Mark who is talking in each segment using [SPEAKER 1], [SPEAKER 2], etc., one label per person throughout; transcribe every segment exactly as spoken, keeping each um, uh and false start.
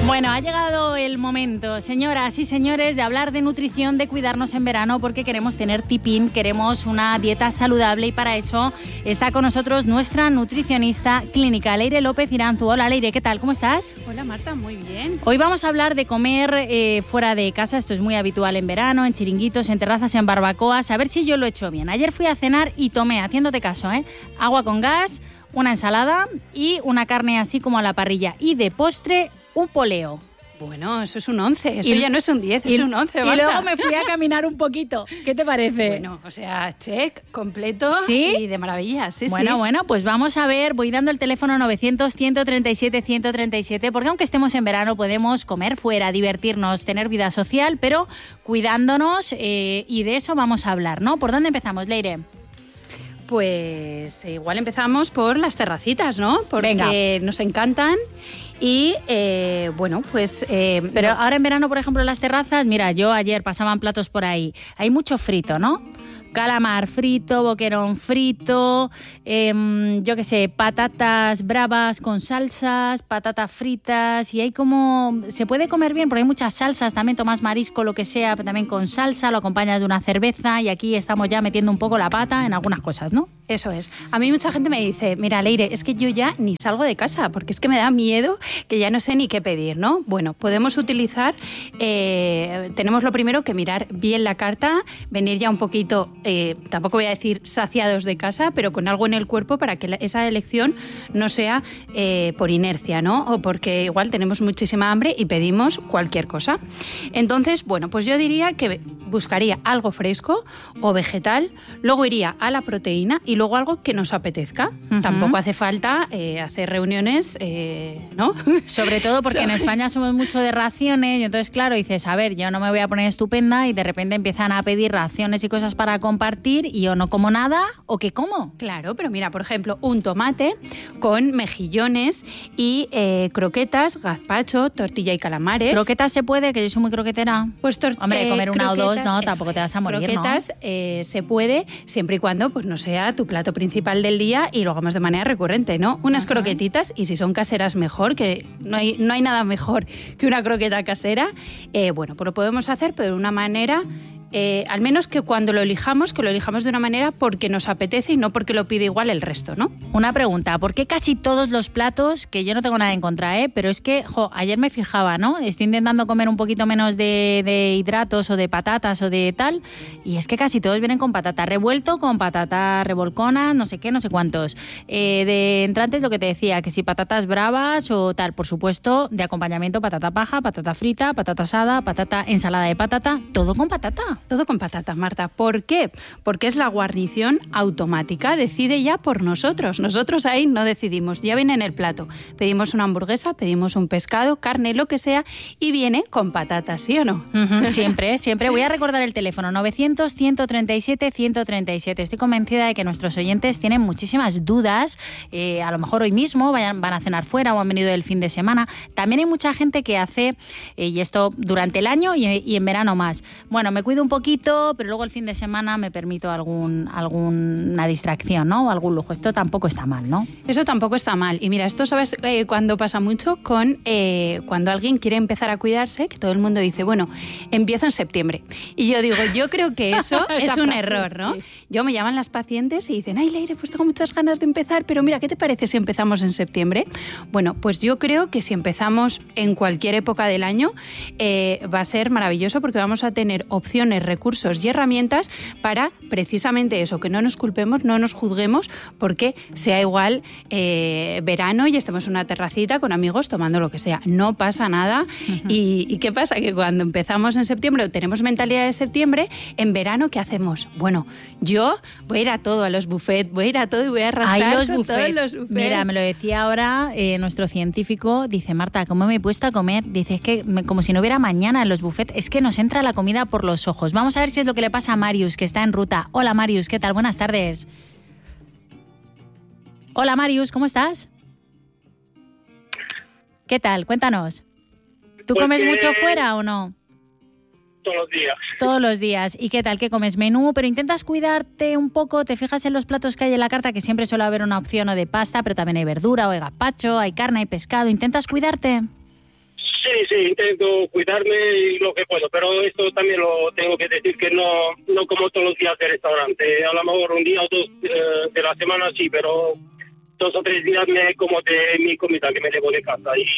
[SPEAKER 1] Bueno, ha llegado el momento, señoras y señores, de hablar de nutrición, de cuidarnos en verano, porque queremos tener tipín, queremos una dieta saludable y para eso está con nosotros nuestra nutricionista clínica, Leire López Iranzu. Hola Leire, ¿qué tal? ¿Cómo estás?
[SPEAKER 2] Hola Marta, muy bien.
[SPEAKER 1] Hoy vamos a hablar de comer eh, fuera de casa, esto es muy habitual en verano, en chiringuitos, en terrazas, en barbacoas, a ver si yo lo he hecho bien. Ayer fui a cenar y tomé, haciéndote caso, ¿eh? agua con gas, una ensalada y una carne así como a la parrilla y de postre un poleo.
[SPEAKER 2] Bueno, eso es un once, eso y, ya no es un diez,
[SPEAKER 1] y,
[SPEAKER 2] es un once, Marta.
[SPEAKER 1] Y luego me fui a caminar un poquito. ¿Qué te parece?
[SPEAKER 2] Bueno, o sea, check, completo.
[SPEAKER 1] ¿Sí?
[SPEAKER 2] Y de maravilla, sí,
[SPEAKER 1] bueno,
[SPEAKER 2] sí.
[SPEAKER 1] Bueno, pues vamos a ver, voy dando el teléfono novecientos, ciento treinta y siete, ciento treinta y siete, porque aunque estemos en verano podemos comer fuera, divertirnos, tener vida social, pero cuidándonos eh, y de eso vamos a hablar, ¿no? ¿Por dónde empezamos, Leire?
[SPEAKER 2] Pues igual empezamos por las terracitas, ¿no? Porque
[SPEAKER 1] Venga.
[SPEAKER 2] Nos encantan. Y, eh, bueno, pues... Eh,
[SPEAKER 1] Pero ahora en verano, por ejemplo, en las terrazas, mira, yo ayer pasaban platos por ahí. Hay mucho frito, ¿no? Calamar frito, boquerón frito, eh, yo qué sé, patatas bravas con salsas, patatas fritas, y hay como... Se puede comer bien porque hay muchas salsas, también tomas marisco, lo que sea, pero también con salsa, lo acompañas de una cerveza y aquí estamos ya metiendo un poco la pata en algunas cosas, ¿no?
[SPEAKER 2] Eso es. A mí mucha gente me dice, mira, Leire, es que yo ya ni salgo de casa porque es que me da miedo que ya no sé ni qué pedir, ¿no? Bueno, podemos utilizar, eh, tenemos lo primero que mirar bien la carta, venir ya un poquito... Eh, tampoco voy a decir saciados de casa, pero con algo en el cuerpo para que la, esa elección no sea eh, por inercia, ¿no? O porque igual tenemos muchísima hambre y pedimos cualquier cosa. Entonces, bueno, pues yo diría que buscaría algo fresco o vegetal, luego iría a la proteína y luego algo que nos apetezca. Uh-huh. Tampoco hace falta eh, hacer reuniones, eh, ¿no?
[SPEAKER 1] Sobre todo porque en España somos mucho de raciones y entonces, claro, dices, a ver, yo no me voy a poner estupenda y de repente empiezan a pedir raciones y cosas para compartir y yo no como nada, ¿o qué como?
[SPEAKER 2] Claro, pero mira, por ejemplo, un tomate con mejillones y eh, croquetas, gazpacho, tortilla y calamares.
[SPEAKER 1] ¿Croquetas se puede? Que yo soy muy croquetera.
[SPEAKER 2] Pues tor-
[SPEAKER 1] Hombre, comer
[SPEAKER 2] eh,
[SPEAKER 1] una o dos, no,
[SPEAKER 2] eso
[SPEAKER 1] tampoco te vas a morir,
[SPEAKER 2] croquetas,
[SPEAKER 1] ¿no?
[SPEAKER 2] eh, se puede, siempre y cuando pues no sea tu plato principal del día y lo hagamos de manera recurrente, ¿no? Unas uh-huh. croquetitas, y si son caseras mejor, que no hay, no hay nada mejor que una croqueta casera. Eh, bueno, pues lo podemos hacer, pero de una manera... Eh, al menos que cuando lo elijamos, que lo elijamos de una manera porque nos apetece y no porque lo pide igual el resto, ¿no?
[SPEAKER 1] Una pregunta, ¿por qué casi todos los platos, que yo no tengo nada en contra, ¿eh? Pero es que, jo, ayer me fijaba, ¿no? Estoy intentando comer un poquito menos de, de hidratos o de patatas o de tal, y es que casi todos vienen con patata revuelto, con patata revolcona, no sé qué, no sé cuántos. Eh, de entrantes lo que te decía, que si patatas bravas o tal, por supuesto, de acompañamiento patata paja, patata frita, patata asada, patata, ensalada de patata, todo con patata.
[SPEAKER 2] Todo con patatas, Marta. ¿Por qué? Porque es la guarnición automática. Decide ya por nosotros. Nosotros ahí no decidimos. Ya viene en el plato. Pedimos una hamburguesa, pedimos un pescado, carne, lo que sea, y viene con patatas, ¿sí o no?
[SPEAKER 1] Uh-huh. Siempre, siempre. Voy a recordar el teléfono novecientos, ciento treinta y siete, ciento treinta y siete. Estoy convencida de que nuestros oyentes tienen muchísimas dudas. Eh, a lo mejor hoy mismo vayan, van a cenar fuera o han venido el fin de semana. También hay mucha gente que hace, eh, y esto durante el año y, y en verano más. Bueno, me cuido un poquito, pero luego el fin de semana me permito algún, alguna distracción, ¿no? O algún lujo. Esto tampoco está mal, ¿no?
[SPEAKER 2] Eso tampoco está mal. Y mira, esto, ¿sabes eh, cuando pasa mucho? Con eh, cuando alguien quiere empezar a cuidarse, que todo el mundo dice, bueno, empiezo en septiembre. Y yo digo, yo creo que eso es un error, ¿no? Sí. Yo me llaman las pacientes y dicen, ay, Leire, pues tengo muchas ganas de empezar, pero mira, ¿qué te parece si empezamos en septiembre? Bueno, pues yo creo que si empezamos en cualquier época del año, eh, va a ser maravilloso porque vamos a tener opciones, recursos y herramientas para precisamente eso, que no nos culpemos, no nos juzguemos porque sea igual eh, verano y estemos en una terracita con amigos tomando lo que sea. No pasa nada. Uh-huh. y, ¿Y qué pasa? Que cuando empezamos en septiembre o tenemos mentalidad de septiembre, en verano, ¿qué hacemos? Bueno, yo voy a ir a todo, a los buffets, voy a ir a todo y voy a arrasar
[SPEAKER 1] Ay, los
[SPEAKER 2] con
[SPEAKER 1] buffet.
[SPEAKER 2] todos los buffets.
[SPEAKER 1] Mira, me lo decía ahora eh, nuestro científico, dice, Marta, ¿cómo me he puesto a comer? Dice, es que me, como si no hubiera mañana en los buffets, es que nos entra la comida por los ojos. Vamos a ver si es lo que le pasa a Marius, que está en ruta. Hola, Marius, ¿qué tal? Buenas tardes. Hola, Marius, ¿cómo estás? ¿Qué tal? Cuéntanos. ¿Tú
[SPEAKER 3] Porque...
[SPEAKER 1] comes mucho fuera o no?
[SPEAKER 3] Todos los días.
[SPEAKER 1] Todos los días. ¿Y qué tal? ¿Qué comes? Menú, pero intentas cuidarte un poco, te fijas en los platos que hay en la carta, que siempre suele haber una opción o de pasta, pero también hay verdura o hay gazpacho, hay carne, hay pescado. ¿Intentas cuidarte?
[SPEAKER 3] Sí, Sí, sí, intento cuidarme y lo que puedo, pero esto también lo tengo que decir que no no como todos los días de restaurante. A lo mejor un día o dos eh, de la semana sí, pero dos o tres días me como de mi comida que me llevo de casa. Y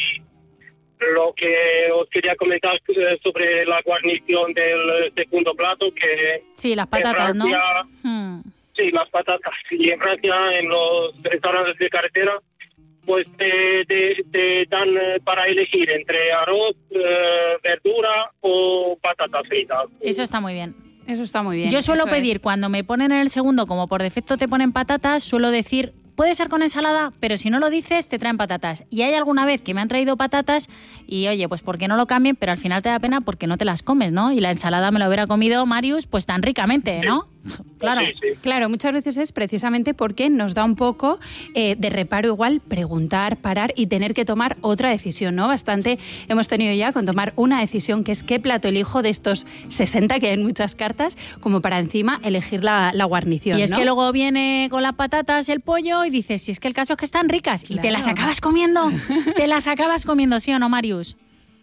[SPEAKER 3] lo que os quería comentar eh, sobre la guarnición del segundo plato, que
[SPEAKER 1] sí, las patatas,
[SPEAKER 3] en Francia,
[SPEAKER 1] ¿no? Hmm.
[SPEAKER 3] Sí, las patatas. Y en Francia, en los restaurantes de carretera, pues te, te, te dan eh, para elegir entre arroz, eh, verdura o patatas fritas.
[SPEAKER 1] Eso está muy bien.
[SPEAKER 2] Eso está muy bien.
[SPEAKER 1] Yo suelo
[SPEAKER 2] eso
[SPEAKER 1] pedir,
[SPEAKER 2] es.
[SPEAKER 1] cuando me ponen en el segundo, como por defecto te ponen patatas, suelo decir, puede ser con ensalada, pero si no lo dices, te traen patatas. Y hay alguna vez que me han traído patatas y, oye, pues ¿por qué no lo cambien? Pero al final te da pena porque no te las comes, ¿no? Y la ensalada me la hubiera comido Marius, pues tan ricamente, ¿no? Claro.
[SPEAKER 3] Sí, sí.
[SPEAKER 2] Claro, muchas veces es precisamente porque nos da un poco eh, de reparo igual preguntar, parar y tener que tomar otra decisión, ¿no? Bastante hemos tenido ya con tomar una decisión que es qué plato elijo de estos sesenta que hay en muchas cartas, como para encima elegir la, la guarnición,
[SPEAKER 1] Y es
[SPEAKER 2] ¿no?
[SPEAKER 1] que luego viene con las patatas el pollo y dices, si es que el caso es que están ricas y te
[SPEAKER 2] Claro.
[SPEAKER 1] las acabas comiendo, te las acabas comiendo, ¿sí o no, Marius?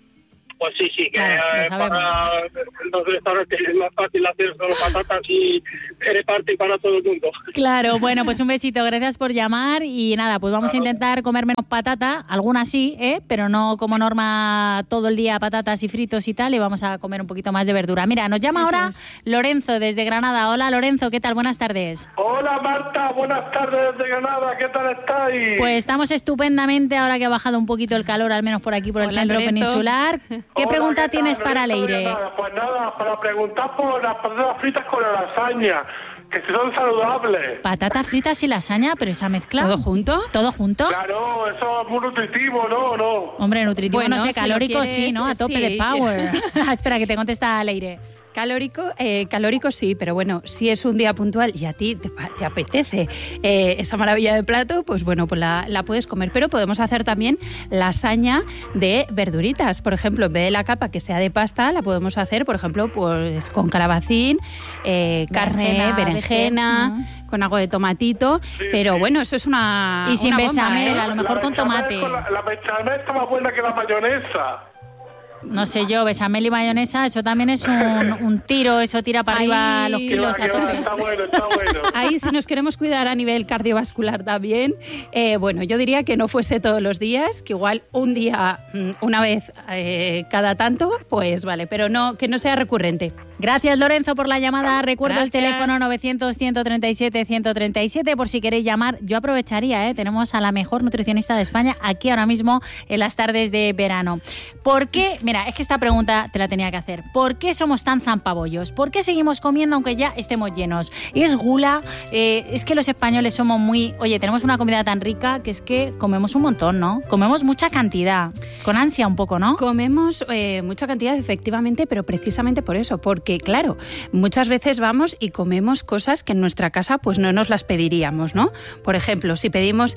[SPEAKER 3] Pues sí, sí, que
[SPEAKER 1] Claro, lo
[SPEAKER 3] eh,
[SPEAKER 1] sabemos.
[SPEAKER 3] para los restaurantes es más fácil hacer solo patatas y reparte para todo el mundo.
[SPEAKER 1] Claro, bueno, pues un besito, gracias por llamar y nada, pues vamos a intentar comer menos patata, algunas sí, ¿eh? Pero no como norma todo el día patatas y fritos y tal, y vamos a comer un poquito más de verdura. Mira, nos llama
[SPEAKER 2] Eso
[SPEAKER 1] ahora
[SPEAKER 2] es.
[SPEAKER 1] Lorenzo desde Granada. Hola Lorenzo, ¿qué tal? Buenas tardes.
[SPEAKER 4] Hola Marta, buenas tardes desde Granada, ¿qué tal estáis?
[SPEAKER 1] Pues estamos estupendamente ahora que ha bajado un poquito el calor, al menos por aquí, por el
[SPEAKER 2] Hola,
[SPEAKER 1] centro
[SPEAKER 2] Lorenzo.
[SPEAKER 1] peninsular. ¿Qué
[SPEAKER 4] Hola,
[SPEAKER 1] pregunta
[SPEAKER 4] ¿qué tal?
[SPEAKER 1] tienes para
[SPEAKER 4] Lorenzo de
[SPEAKER 1] Leire?
[SPEAKER 4] Granada. Pues nada, para preguntar por las patatas fritas con la lasaña, que si son saludables.
[SPEAKER 1] Patatas fritas y lasaña, pero esa mezcla.
[SPEAKER 2] ¿Todo junto?
[SPEAKER 1] ¿Todo junto?
[SPEAKER 4] Claro, eso es muy nutritivo, ¿no? ¿No?
[SPEAKER 1] Hombre, nutritivo,
[SPEAKER 2] Bueno,
[SPEAKER 1] no sé,
[SPEAKER 2] si lo
[SPEAKER 1] calórico
[SPEAKER 2] quieres,
[SPEAKER 1] sí, ¿no? A tope
[SPEAKER 2] sí.
[SPEAKER 1] de power. Espera, que te contesta Leire.
[SPEAKER 2] Calórico, eh, calórico sí, pero bueno, si es un día puntual y a ti te, te apetece eh, esa maravilla de plato, pues bueno, pues la, la puedes comer. Pero podemos hacer también lasaña de verduritas. Por ejemplo, en vez de la capa que sea de pasta, la podemos hacer, por ejemplo, pues con calabacín, eh, carne,
[SPEAKER 1] Berenjena,
[SPEAKER 2] berenjena,
[SPEAKER 1] veje-
[SPEAKER 2] con algo de tomatito. Pero bueno, eso es una
[SPEAKER 1] Y sin
[SPEAKER 2] una bomba,
[SPEAKER 1] bechamel,
[SPEAKER 2] ¿eh?
[SPEAKER 1] a lo mejor
[SPEAKER 4] La
[SPEAKER 1] con
[SPEAKER 4] bechamel
[SPEAKER 1] tomate.
[SPEAKER 4] con La, la bechamel está más buena que la mayonesa.
[SPEAKER 1] No sé yo, bechamel y mayonesa, eso también es un, un tiro, eso tira para arriba
[SPEAKER 2] Ay,
[SPEAKER 1] los
[SPEAKER 2] qué
[SPEAKER 1] kilos
[SPEAKER 4] Que
[SPEAKER 1] a
[SPEAKER 4] va, que va,
[SPEAKER 1] tope.
[SPEAKER 4] está bueno, está bueno.
[SPEAKER 2] Ahí, si nos queremos cuidar a nivel cardiovascular también, eh, bueno, yo diría que no fuese todos los días, que igual un día, mm, una vez eh, cada tanto, pues vale, pero no que no sea recurrente.
[SPEAKER 1] Gracias, Lorenzo, por la llamada. Recuerdo el
[SPEAKER 2] Gracias.
[SPEAKER 1] teléfono novecientos, ciento treinta y siete, ciento treinta y siete por si queréis llamar. Yo aprovecharía, ¿eh? Tenemos a la mejor nutricionista de España aquí ahora mismo en las tardes de verano. ¿Por qué? Mira, es que esta pregunta te la tenía que hacer. ¿Por qué somos tan zampabollos? ¿Por qué seguimos comiendo aunque ya estemos llenos? ¿Es gula? Eh, es que los españoles somos muy... Oye, tenemos una comida tan rica que es que comemos un montón, ¿no? Comemos mucha cantidad. Con ansia un poco, ¿no?
[SPEAKER 2] Comemos eh, mucha cantidad, efectivamente, pero precisamente por eso, porque claro, muchas veces vamos y comemos cosas que en nuestra casa pues no nos las pediríamos, ¿no? Por ejemplo, si pedimos...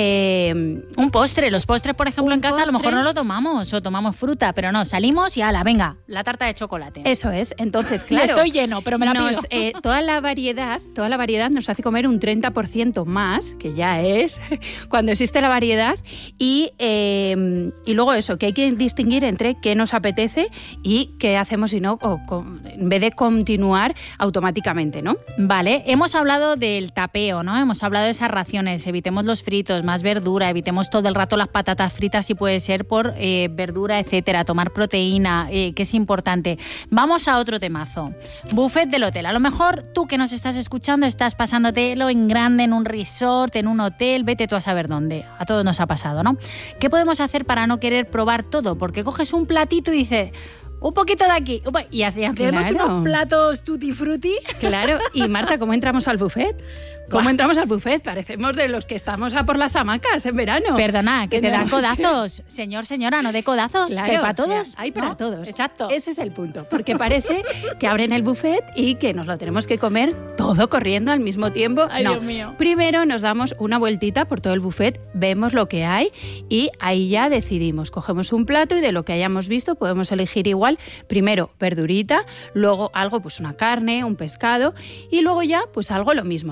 [SPEAKER 2] eh,
[SPEAKER 1] Un postre. Los postres, por ejemplo,
[SPEAKER 2] Un
[SPEAKER 1] en casa a lo mejor
[SPEAKER 2] postre.
[SPEAKER 1] no lo tomamos o tomamos fruta, pero no, salimos y ala, venga, la tarta de chocolate.
[SPEAKER 2] Eso es, entonces,
[SPEAKER 1] Y
[SPEAKER 2] claro.
[SPEAKER 1] estoy lleno, pero me la
[SPEAKER 2] nos,
[SPEAKER 1] pido.
[SPEAKER 2] eh, toda la variedad, toda la variedad nos hace comer un treinta por ciento más, que ya es, cuando existe la variedad, y, eh, y luego eso, que hay que distinguir entre qué nos apetece y qué hacemos si no, o con- en vez de continuar automáticamente, ¿no?
[SPEAKER 1] Vale, hemos hablado del tapeo, ¿no? Hemos hablado de esas raciones, evitemos los fritos, más verdura, evitemos todo el rato las patatas fritas si puede ser por eh, verdura, etcétera, tomar proteína, eh, que es importante. Vamos a otro temazo. Buffet del hotel. A lo mejor tú que nos estás escuchando estás pasándotelo en grande, en un resort, en un hotel, vete tú a saber dónde. A todos nos ha pasado, ¿no? ¿Qué podemos hacer para no querer probar todo? Porque coges un platito y dices... Un poquito de aquí. Upa, y hacemos
[SPEAKER 2] Claro.
[SPEAKER 1] unos platos tutti frutti.
[SPEAKER 2] Claro, y Marta, ¿cómo entramos al buffet? ¿Cómo
[SPEAKER 1] Buah.
[SPEAKER 2] entramos al buffet? Parecemos de los que estamos a por las hamacas en verano.
[SPEAKER 1] Perdona, que te dan
[SPEAKER 2] Tenemos que-
[SPEAKER 1] codazos. Señor, señora, no de codazos.
[SPEAKER 2] Claro,
[SPEAKER 1] que hay para
[SPEAKER 2] o sea,
[SPEAKER 1] todos.
[SPEAKER 2] hay para
[SPEAKER 1] ¿no?
[SPEAKER 2] todos.
[SPEAKER 1] Exacto.
[SPEAKER 2] Ese es el punto. Porque parece que abren el buffet y que nos lo tenemos que comer todo corriendo al mismo tiempo.
[SPEAKER 1] Ay,
[SPEAKER 2] no.
[SPEAKER 1] Dios mío.
[SPEAKER 2] Primero nos damos una vueltita por todo el buffet, vemos lo que hay y ahí ya decidimos. Cogemos un plato y de lo que hayamos visto podemos elegir igual, primero verdurita, luego algo, pues una carne, un pescado y luego ya pues algo lo mismo, ¿no? ¿Qué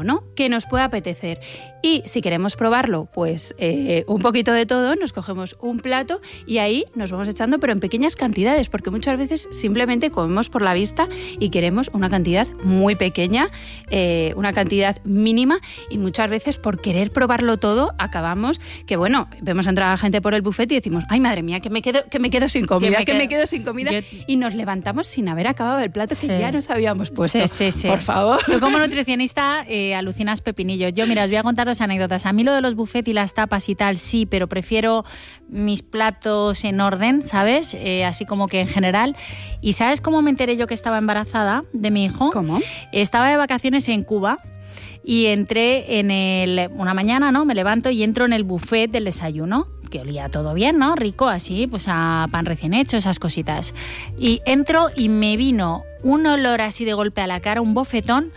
[SPEAKER 2] que nos pueda apetecer. Y si queremos probarlo, pues eh, un poquito de todo, nos cogemos un plato y ahí nos vamos echando, pero en pequeñas cantidades, porque muchas veces simplemente comemos por la vista y queremos una cantidad muy pequeña, eh, una cantidad mínima, y muchas veces por querer probarlo todo acabamos que, bueno, vemos entrar a la gente por el buffet y decimos, ay, madre mía, que me quedo, que me quedo sin comida, que me, que quedo, me quedo sin comida, yo... y nos levantamos sin haber acabado el plato que sí. ya nos habíamos puesto.
[SPEAKER 1] Sí, sí, sí.
[SPEAKER 2] Por favor.
[SPEAKER 1] Tú como nutricionista eh, alucinas pepinillos. Yo, mira, os voy a contar dos anécdotas. A mí lo de los buffets y las tapas y tal, sí, pero prefiero mis platos en orden, ¿sabes? Eh, así como que en general. ¿Y sabes cómo me enteré yo que estaba embarazada de mi hijo?
[SPEAKER 2] ¿Cómo?
[SPEAKER 1] Estaba de vacaciones en Cuba y entré en el... Una mañana, ¿no? Me levanto y entro en el buffet del desayuno, que olía todo bien, ¿no? Rico, así, pues a pan recién hecho, esas cositas. Y entro y me vino un olor así de golpe a la cara, un bofetón.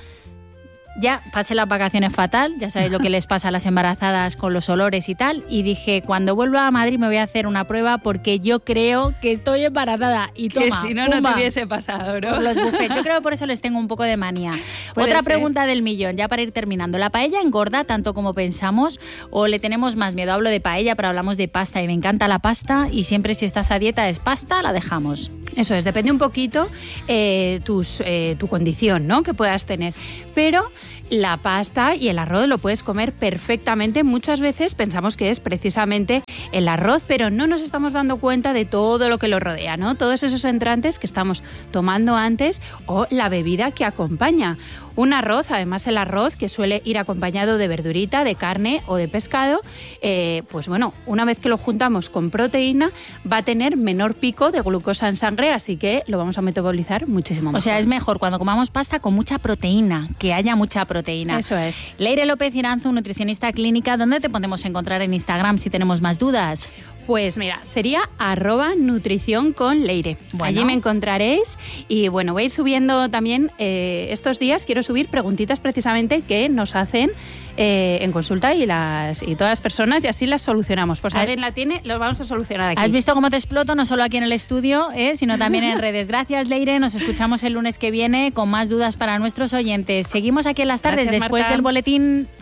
[SPEAKER 1] Ya pasé las vacaciones fatal, ya sabéis lo que les pasa a las embarazadas con los olores y tal, y dije, cuando vuelva a Madrid me voy a hacer una prueba porque yo creo que estoy embarazada. Y toma,
[SPEAKER 2] que si no, pumba, no te hubiese pasado, ¿no?
[SPEAKER 1] Por los buffets. Yo creo que por eso les tengo un poco de manía. Otra ser. pregunta del millón, ya para ir terminando. ¿La paella engorda tanto como pensamos o le tenemos más miedo? Hablo de paella, pero hablamos de pasta y me encanta la pasta y siempre si estás a dieta es pasta, la dejamos.
[SPEAKER 2] Eso es, depende un poquito eh, tus, eh, tu condición, ¿no? Que puedas tener. Pero la pasta y el arroz lo puedes comer perfectamente. Muchas veces pensamos que es precisamente el arroz, pero no nos estamos dando cuenta de todo lo que lo rodea, ¿no? Todos esos entrantes que estamos tomando antes o la bebida que acompaña. Un arroz, además el arroz que suele ir acompañado de verdurita, de carne o de pescado, eh, pues bueno, una vez que lo juntamos con proteína va a tener menor pico de glucosa en sangre, así que lo vamos a metabolizar muchísimo mejor.
[SPEAKER 1] O sea, es mejor cuando comamos pasta con mucha proteína, que haya mucha proteína.
[SPEAKER 2] Eso es.
[SPEAKER 1] Leire López Iranzu, nutricionista clínica, ¿dónde te podemos encontrar en Instagram si tenemos más dudas?
[SPEAKER 2] Pues mira, sería arroba nutrición con Leire. Bueno. Allí me encontraréis y bueno, voy a ir subiendo también eh, estos días, quiero subir preguntitas precisamente que nos hacen eh, en consulta y las y todas las personas y así las solucionamos. Por si alguien la tiene, los vamos a solucionar aquí.
[SPEAKER 1] ¿Has visto cómo te exploto? No solo aquí en el estudio, eh, sino también en redes. Gracias, Leire. Nos escuchamos el lunes que viene con más dudas para nuestros oyentes. Seguimos aquí en las tardes. Gracias, después Marta. Del boletín.